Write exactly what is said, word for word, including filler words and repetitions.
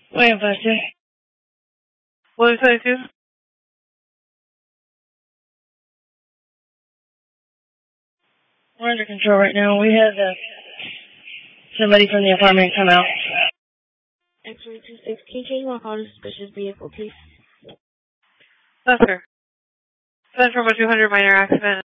Wait, Buster. What did I do? We're under control right now. We had uh, somebody from the apartment come out. X-ray two six, can you change my call to suspicious vehicle, please? Buster. Central two hundred minor accident.